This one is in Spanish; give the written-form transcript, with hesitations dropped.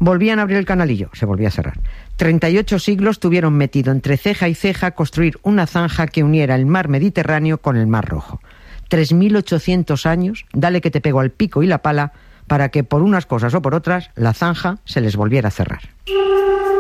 Volvían a abrir el canalillo, se volvía a cerrar. 38 siglos tuvieron metido entre ceja y ceja construir una zanja que uniera el mar Mediterráneo con el mar Rojo. 3.800 años, dale que te pego al pico y la pala, para que por unas cosas o por otras la zanja se les volviera a cerrar.